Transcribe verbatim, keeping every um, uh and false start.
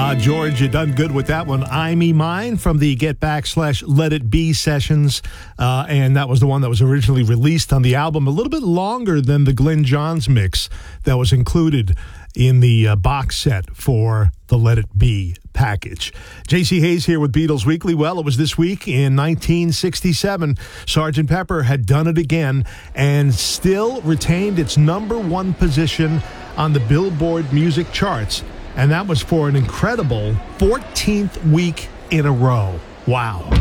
Uh, George, you done good with that one. I Me Mine from the Get Back slash Let It Be sessions. Uh, and that was the one that was originally released on the album. A little bit longer than the Glyn Johns mix that was included in the uh, box set for the Let It Be package. J C Hayes here with Beatles Weekly. Well, it was this week in nineteen sixty-seven. Sergeant Pepper had done it again and still retained its number one position on the Billboard music charts. And that was for an incredible fourteenth week in a row. Wow.